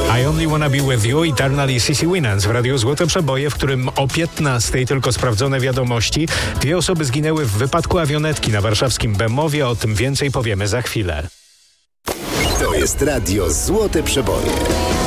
I Only Wanna Be With You, Eternal i CeCe Winans w Radiu Złote Przeboje, w którym o 15:00 tylko sprawdzone wiadomości. 2 osoby zginęły w wypadku awionetki na warszawskim Bemowie. O tym więcej powiemy za chwilę. To jest Radio Złote Przeboje.